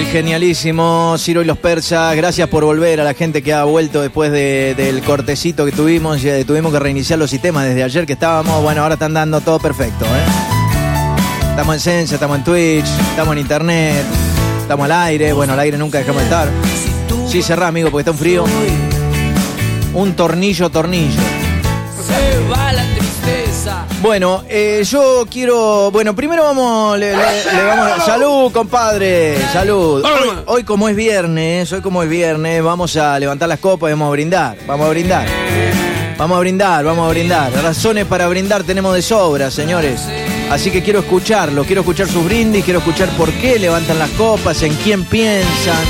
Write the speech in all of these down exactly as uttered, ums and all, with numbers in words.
Genialísimo, Ciro y los persas. Gracias por volver a la gente que ha vuelto después de, del cortecito que tuvimos. Ya tuvimos que reiniciar los sistemas desde ayer que estábamos. Bueno, ahora están dando todo perfecto, ¿eh? Estamos en Sense, estamos en Twitch, estamos en Internet, estamos al aire. Bueno, al aire nunca dejamos de estar. Sí, cerrá, amigo, porque está un frío. Un tornillo, tornillo. Se va la tristeza. Bueno, eh, yo quiero... Bueno, primero vamos... Le, le, le vamos salud, compadre. Salud. Hoy, hoy como es viernes, hoy como es viernes, vamos a levantar las copas y vamos a brindar. Vamos a brindar. Vamos a brindar, vamos a brindar. Razones para brindar tenemos de sobra, señores. Así que quiero escucharlo, quiero escuchar sus brindis, quiero escuchar por qué levantan las copas, en quién piensan.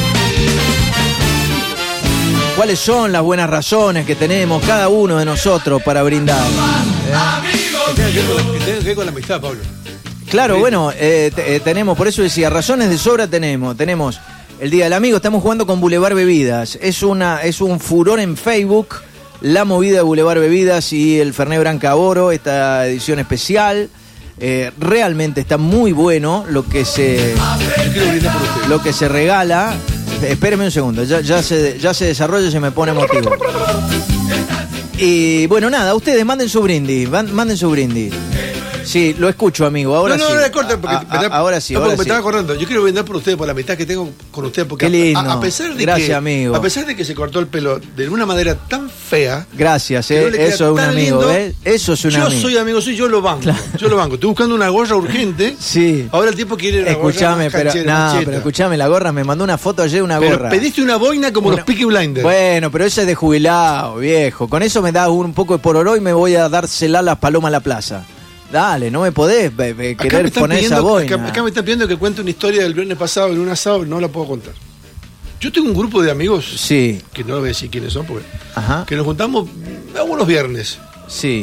¿Cuáles son las buenas razones que tenemos cada uno de nosotros para brindar? ¿Eh? Que tenga que ver con la amistad, Pablo. Claro, bueno, eh, t- eh, tenemos, por eso decía, razones de sobra tenemos. Tenemos el Día del Amigo, estamos jugando con Boulevard Bebidas. Es una, es un furor en Facebook, la movida de Boulevard Bebidas y el Fernet Branca Oro, esta edición especial. Eh, realmente está muy bueno lo que se, lo que se regala. Espéreme un segundo, ya, ya, se, ya se desarrolla y se me pone emotivo. Y bueno, nada, ustedes manden su brindis, manden su brindis. Sí, lo escucho, amigo, ahora no, sí. No, no, corta, porque a, me da, a, ahora sí, no, ahora me sí. estaba acordando. Yo quiero brindar por ustedes, por la amistad que tengo con ustedes, porque Qué lindo. A, a pesar de Gracias, que, amigo. a pesar de que se cortó el pelo de una manera tan fea. Gracias, eh, no eso es un amigo, lindo, ¿eh? Eso es un yo amigo. Yo soy amigo, sí, yo lo banco. Claro. Yo lo banco. Estoy buscando una gorra urgente. Sí. Ahora el tipo quiere una escuchame, gorra pero, canchera, no, mancheta. pero escuchame, la gorra, me mandó una foto ayer, una pero gorra. Pediste una boina como una... los Peaky Blinders. Bueno, pero esa es de jubilado, viejo. Con eso me da un poco de pororó y me voy a dársela a las palomas a la plaza. Dale, no me podés be, be, querer me poner pidiendo, esa boina. Acá, acá me están pidiendo que cuente una historia del viernes pasado en un asado, no la puedo contar. Yo tengo un grupo de amigos, sí, que no voy a decir quiénes son, porque Ajá. que nos juntamos algunos viernes. Sí.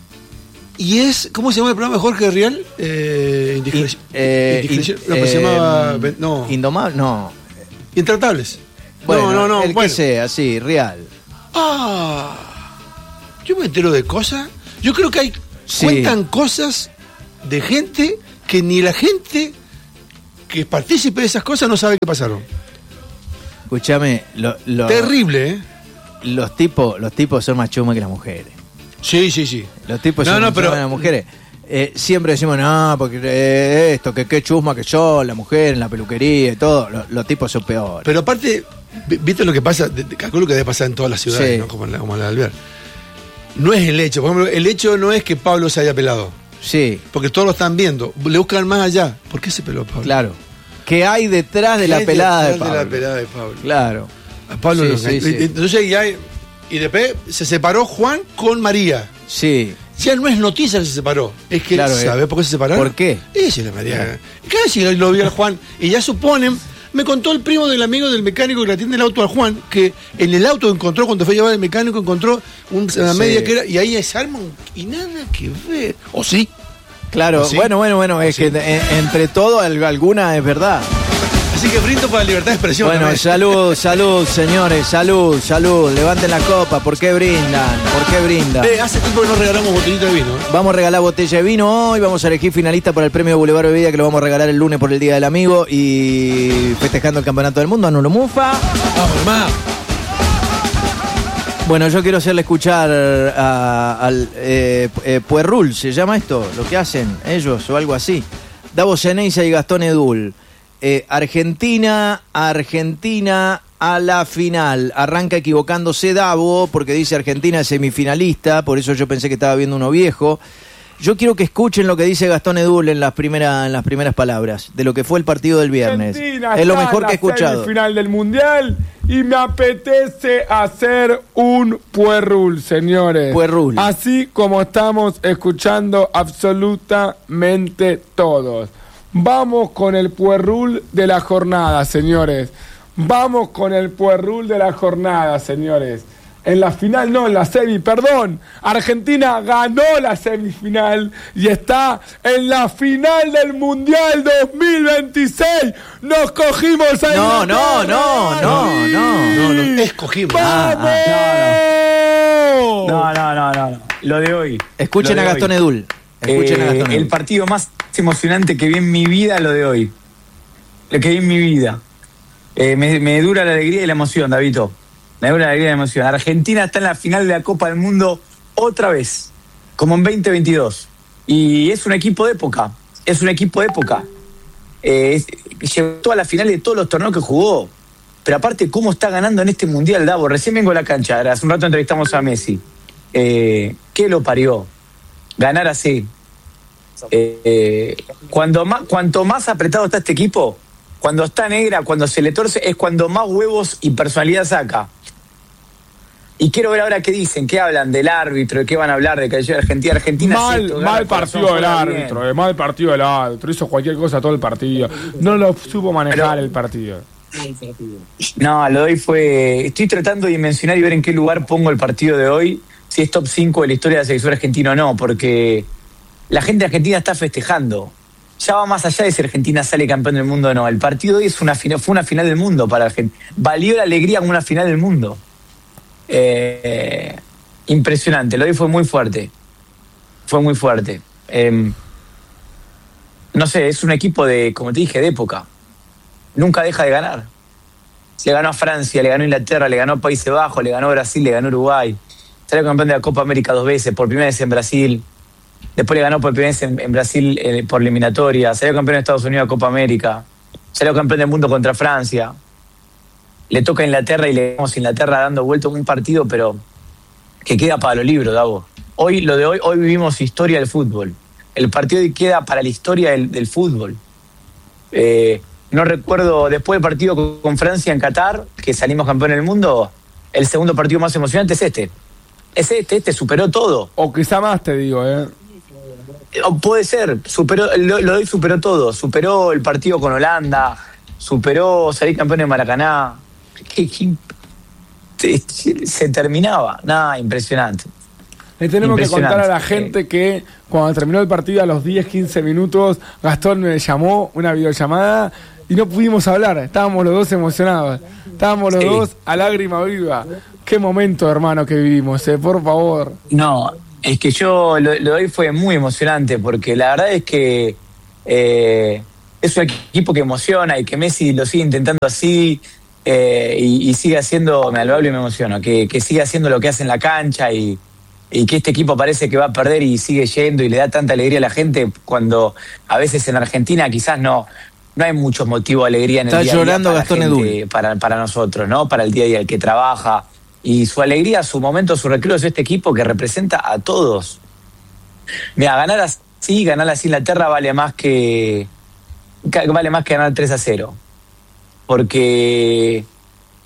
Y es, ¿cómo se llama el programa de Jorge Rial? Eh, Indiscreción. Eh, Indiscreción. in, No, pues eh, se llamaba. No. Indomable, no. Intratables. Bueno, no, no, no. El bueno. que sea, sí, real. Ah. Yo me entero de cosas. Yo creo que hay. Sí. Cuentan cosas de gente que ni la gente que participe de esas cosas no sabe qué pasaron. Escúchame, lo, lo, terrible, ¿eh? Los tipos, los tipos son más chumas que las mujeres. Sí, sí, sí. Los tipos no, son no, más pero... chumas que las mujeres. Eh, siempre decimos, no, porque eh, esto, que qué chusma que son, la mujer en la peluquería y todo. Los, los tipos son peores. Pero aparte, ¿viste lo que pasa? Calculo que debe pasar en todas las ciudades, sí. ¿No? Como en la, como en la de Alvear. No es el hecho. Por ejemplo, el hecho no es que Pablo se haya pelado. Sí. Porque todos lo están viendo. Le buscan más allá. ¿Por qué se peló Pablo? Claro. ¿Qué hay detrás de la pelada de Pablo? de la pelada de Pablo. Claro. A Pablo sí, lo sí, sí. Entonces ya hay, y después se separó Juan con María. Sí. Ya no es noticia que se separó. Es que claro, ¿sabe eh. por qué se separaron? ¿Por qué? Ella es la María. Claro, si lo vio al Juan. Y ya suponen. Me contó el primo del amigo del mecánico que le atiende el auto al Juan, que en el auto encontró, cuando fue a llevar el mecánico, encontró un, una sí. media que era, y ahí se arma un, y nada que ver. ¿O sí? Claro, ¿O sí? bueno, bueno, bueno, es sí. que en, entre todo alguna es verdad. Así que brindo por la libertad de expresión. Bueno, también. salud, salud, señores, salud, salud. Levanten la copa, ¿por qué brindan? ¿Por qué brindan? Eh, hace tiempo que no regalamos botellita de vino. ¿eh? Vamos a regalar botella de vino hoy, vamos a elegir finalista para el premio Boulevard Bebida, que lo vamos a regalar el lunes por el Día del Amigo y festejando el Campeonato del Mundo, Anulo Mufa. Vamos, hermano. Bueno, yo quiero hacerle escuchar a, al eh, eh, Puerrul, ¿se llama esto? Lo que hacen ellos o algo así. Davo Ceneiza y Gastón Edul. Eh, Argentina, Argentina a la final. Arranca equivocándose Davo porque dice Argentina es semifinalista, por eso yo pensé que estaba viendo uno viejo. Yo quiero que escuchen lo que dice Gastón Edul en las, primera, en las primeras palabras de lo que fue el partido del viernes. Argentina es lo mejor que he escuchado. La final del Mundial y me apetece hacer un puerrul, señores. Puerrul. Así como estamos escuchando absolutamente todos. Vamos con el puerrul de la jornada, señores. Vamos con el puerrul de la jornada, señores. En la final, no, en la semi, perdón. Argentina ganó la semifinal y está en la final del Mundial dos mil veintiséis. Nos cogimos a No, no, no, no, no, no, no, escogimos. ¡Vamos! No, no, no, no, no. Lo de hoy. Escuchen de a Gastón hoy. Edul. Escuchen eh, a Gastón Edul. El partido más emocionante que vi en mi vida, lo de hoy. Lo que vi en mi vida. Eh, me, me dura la alegría y la emoción, Davito. Me dura la alegría y la emoción. Argentina está en la final de la Copa del Mundo otra vez, como en veinte veintidós. Y es un equipo de época. Es un equipo de época. Eh, es, llegó a la final de todos los torneos que jugó. Pero aparte, ¿cómo está ganando en este Mundial, Davo? Recién vengo a la cancha. Hace un rato entrevistamos a Messi. Eh, ¿Qué lo parió? Ganar así. Eh, eh, cuando más, cuanto más apretado está este equipo, cuando está negra, cuando se le torce, es cuando más huevos y personalidad saca. Y quiero ver ahora qué dicen, qué hablan del árbitro, de qué van a hablar de que ayer Argentina, Argentina. Mal, esto, mal partido del árbitro, eh, mal partido del árbitro, hizo cualquier cosa todo el partido. No lo supo manejar Pero, el partido. No, lo de hoy fue. Estoy tratando de dimensionar y ver en qué lugar pongo el partido de hoy, si es top cinco de la historia de la selección argentina o no, porque la gente argentina está festejando. Ya va más allá de si Argentina sale campeón del mundo o no. El partido de hoy es una final, fue una final del mundo para Argentina. Valió la alegría como una final del mundo. Eh, impresionante, lo de hoy fue muy fuerte. Fue muy fuerte. Eh, no sé, es un equipo de, como te dije, de época. Nunca deja de ganar. Le ganó a Francia, le ganó a Inglaterra, le ganó a Países Bajos, le ganó a Brasil, le ganó a Uruguay. Salió campeón de la Copa América dos veces, por primera vez en Brasil. Después le ganó por primera vez en, en Brasil eh, por eliminatoria. Salió campeón de Estados Unidos de Copa América. Salió campeón del mundo contra Francia. Le toca a Inglaterra y le vemos a Inglaterra dando vuelta un partido, pero que queda para los libros, Davo. Hoy, lo de hoy, hoy vivimos historia del fútbol. El partido de hoy queda para la historia del, del fútbol. Eh, no recuerdo, después del partido con, con Francia en Qatar, que salimos campeón del mundo, el segundo partido más emocionante es este. Es este, este superó todo. O quizá más, te digo, ¿eh? O puede ser, superó, lo, lo de hoy superó todo. Superó el partido con Holanda, superó salir campeón de Maracaná. Que, que, se terminaba, nada, impresionante. Le tenemos que contar a la gente que cuando terminó el partido a los diez, quince minutos, Gastón me llamó una videollamada y no pudimos hablar, estábamos los dos emocionados, estábamos los sí. dos a lágrima viva. Qué momento, hermano, que vivimos, eh, por favor. No, es que yo lo, lo de hoy fue muy emocionante porque la verdad es que eh, es un equipo que emociona y que Messi lo sigue intentando así. Eh, y, y sigue haciendo, me lo hablo y me emociono, que, que sigue haciendo lo que hace en la cancha y, y que este equipo parece que va a perder y sigue yendo y le da tanta alegría a la gente cuando a veces en Argentina quizás no, no hay muchos motivos de alegría en el Está día a día llorando para, Gastón gente, Edul. para, para nosotros, ¿no? Para el día a día, el que trabaja. Y su alegría, su momento, su recreo es este equipo que representa a todos. Mira, ganar así, ganar así Inglaterra vale más que vale más que ganar tres a cero. Porque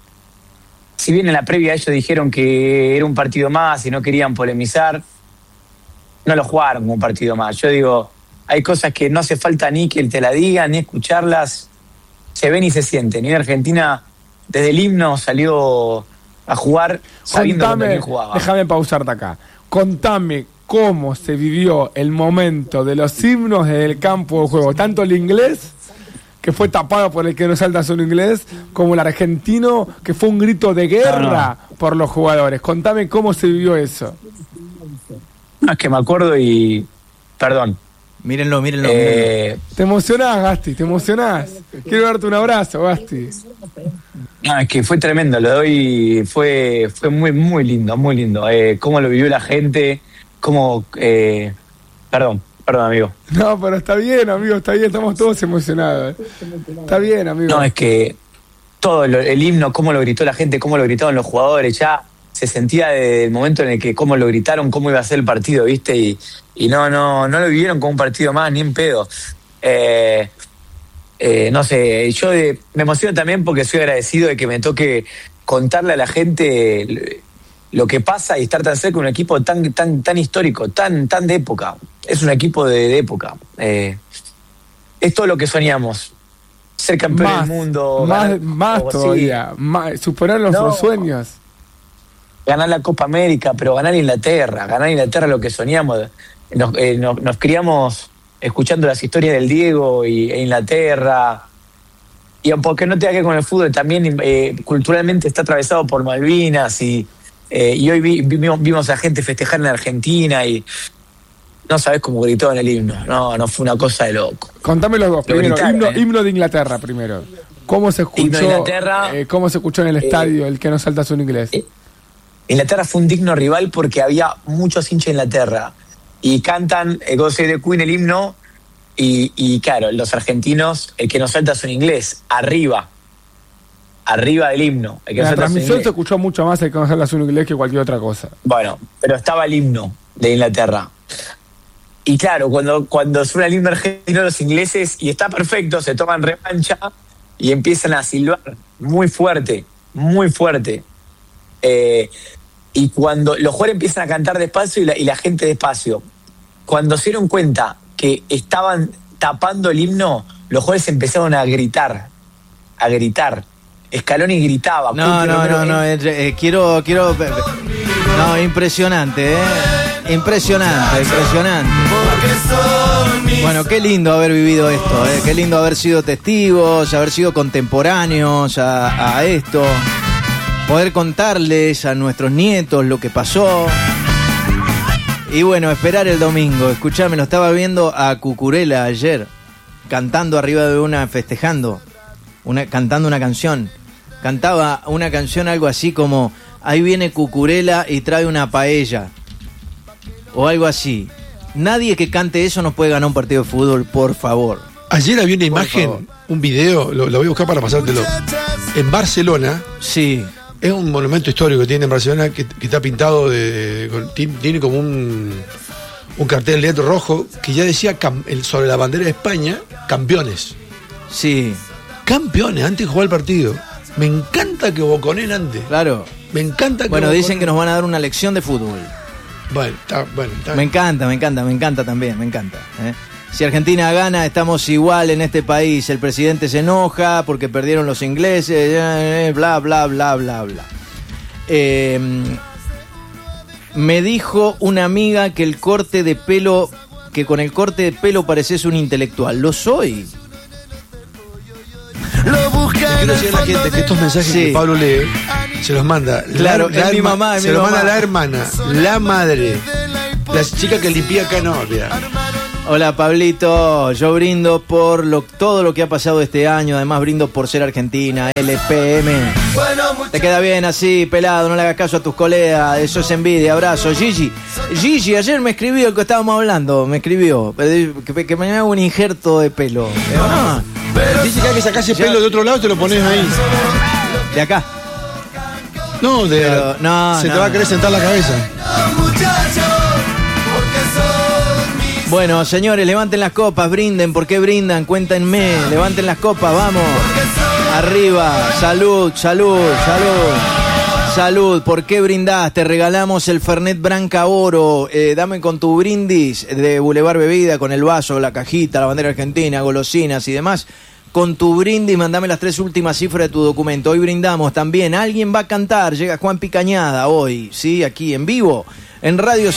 si bien en la previa ellos dijeron que era un partido más y no querían polemizar, no lo jugaron como un partido más. Yo digo, hay cosas que no hace falta ni que te la digan, ni escucharlas, se ven y se sienten. Y Argentina desde el himno salió a jugar sabiendo Contame, quién jugaba. Déjame pausarte acá. Contame cómo se vivió el momento de los himnos desde el campo de juego, tanto el inglés, que fue tapado por el que no salta solo inglés, como el argentino, que fue un grito de guerra no, no. por los jugadores. Contame cómo se vivió eso. No, es que me acuerdo y... Perdón. Mírenlo, mírenlo. Eh... mírenlo. Te emocionás, Gasti, te emocionás. Quiero darte un abrazo, Gasti. No, es que fue tremendo. Lo de hoy fue, fue muy, muy lindo, muy lindo. Eh, cómo lo vivió la gente, cómo... Eh... Perdón. Perdón, amigo. No, pero está bien, amigo, está bien, estamos todos emocionados. Está bien, amigo. No, es que todo el, el himno, cómo lo gritó la gente, cómo lo gritaron los jugadores, ya se sentía desde el momento en el que cómo lo gritaron, cómo iba a ser el partido, ¿viste? Y, y no, no, no lo vivieron como un partido más, ni en pedo. Eh, eh, no sé, yo de, me emociono también porque soy agradecido de que me toque contarle a la gente lo que pasa y estar tan cerca de un equipo tan tan tan histórico, tan tan de época. Es un equipo de, de época. Eh, es todo lo que soñamos. Ser campeón más, del mundo. Más, ganar, más todavía. Más, superar los no, sueños. Ganar la Copa América, pero ganar Inglaterra. Ganar Inglaterra lo que soñamos. Nos, eh, nos, nos criamos escuchando las historias del Diego y, e Inglaterra. Y aunque no tenga que ver con el fútbol, también eh, culturalmente está atravesado por Malvinas y... Eh, y hoy vi, vimos, vimos a gente festejar en Argentina y no sabés cómo gritó en el himno. No, no fue una cosa de loco. Contame los dos. Lo Primero, gritaron, himno, ¿eh? himno de Inglaterra primero. ¿Cómo se Himno escuchó, de Inglaterra. eh, ¿Cómo se escuchó en el estadio eh, el que no salta su inglés? Eh, Inglaterra fue un digno rival porque había muchos hinchas de Inglaterra y cantan el God Save the Queen, el himno, y, y claro, los argentinos, el que no salta su inglés, arriba, arriba del himno. El que En no la salta su transmisión inglés. se escuchó mucho más el que no salta su inglés que cualquier otra cosa. Bueno, pero estaba el himno de Inglaterra. Y claro, cuando, cuando suena el himno argentino, los ingleses, y está perfecto, se toman revancha y empiezan a silbar muy fuerte, muy fuerte. Eh, y cuando los jugadores empiezan a cantar despacio y la, y la gente despacio, cuando se dieron cuenta que estaban tapando el himno, los jugadores empezaron a gritar, a gritar. Scaloni gritaba. No, no, no, no, eh, eh, quiero, quiero... No, impresionante, ¿eh? Impresionante, impresionante. Bueno, qué lindo haber vivido esto, ¿eh? Qué lindo haber sido testigos, haber sido contemporáneos a, a esto, poder contarles a nuestros nietos lo que pasó. Y bueno, esperar el domingo. Escuchame, lo estaba viendo a Cucurella ayer, cantando arriba de una, festejando, una, cantando una canción. Cantaba una canción algo así como: ahí viene Cucurella y trae una paella. O algo así. Nadie que cante eso nos puede ganar un partido de fútbol, por favor. Ayer había una Por imagen, favor. un video, lo, lo voy a buscar para pasártelo. En Barcelona, Sí, es un monumento histórico que tiene en Barcelona que, que está pintado de. Con, tiene como un, un cartel de rojo que ya decía cam, el, sobre la bandera de España, campeones. sí, Campeones, antes de jugar el partido. Me encanta que boconen antes. claro. Me encanta que Bueno, boconen. dicen que nos van a dar una lección de fútbol. Bueno, está, bueno, está. Me encanta, me encanta, me encanta también, me encanta. ¿eh? Si Argentina gana, estamos igual en este país. El presidente se enoja porque perdieron los ingleses, eh, bla, bla, bla, bla, bla. Eh, me dijo una amiga que el corte de pelo, que con el corte de pelo pareces un intelectual. Lo soy. Quiero decir a la gente que estos mensajes Sí. que Pablo lee se los manda. Claro, es mi herma- mamá, es se mi los mamá. manda la hermana, la madre, la chica que limpia acá no, mira. Hola Pablito, yo brindo por lo, todo lo que ha pasado este año, además brindo por ser Argentina, L P M. Te queda bien así, pelado, no le hagas caso a tus colegas, eso es envidia, abrazo. Gigi, Gigi, ayer me escribió el que estábamos hablando, me escribió, que, que me haga un injerto de pelo. Pero no, Dice que hay que sacarse pelo de otro lado y te lo pones ahí. de acá. No, de, Pero, no, se no, te va a querer no. sentar la cabeza. Bueno, señores, levanten las copas, brinden, ¿por qué brindan? Cuéntenme, levanten las copas, vamos. Arriba, salud, salud, salud. Salud, ¿por qué brindás? Te regalamos el Fernet Branca Oro. Eh, dame con tu brindis de Boulevard Bebida, con el vaso, la cajita, la bandera argentina, golosinas y demás. Con tu brindis, mandame las tres últimas cifras de tu documento. Hoy brindamos también. Alguien va a cantar. Llega Juan Picañada hoy, ¿sí? Aquí en vivo, en Radio